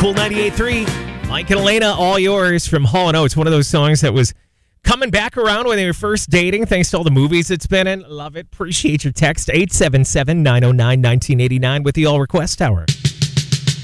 Cool 98.3. Mike and Elena, All Yours from Hall & Oates. One of those songs that was coming back around when they were first dating, thanks to all the movies it's been in. Love it. Appreciate your text. 877-909-1989 with the All Request Hour.